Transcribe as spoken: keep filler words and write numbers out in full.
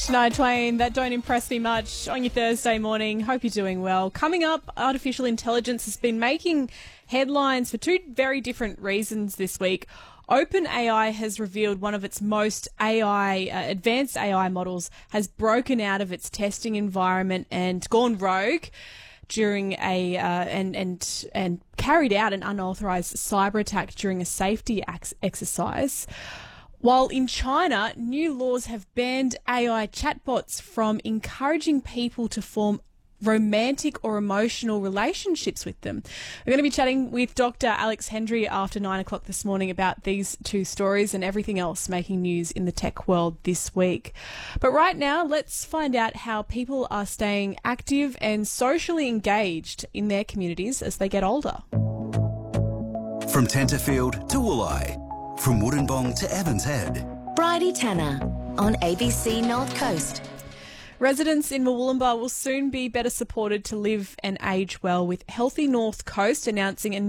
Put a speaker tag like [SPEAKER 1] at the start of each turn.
[SPEAKER 1] Shania Twain, that don't impress me much on your Thursday morning. Hope you're doing well. Coming up, artificial intelligence has been making headlines for two very different reasons this week. OpenAI has revealed one of its most A I, uh, advanced A I models has broken out of its testing environment and gone rogue during a uh, and and and carried out an unauthorized cyber attack during a safety ex- exercise. While in China, new laws have banned A I chatbots from encouraging people to form romantic or emotional relationships with them. We're going to be chatting with Doctor Alex Hendry after nine o'clock this morning about these two stories and everything else making news in the tech world this week. But right now, let's find out how people are staying active and socially engaged in their communities as they get older.
[SPEAKER 2] From Tenterfield to Wooleye, from Wollongong to Evans Head.
[SPEAKER 3] Bridie Tanner on A B C North Coast.
[SPEAKER 1] Residents in Murwillumbah will soon be better supported to live and age well, with Healthy North Coast announcing a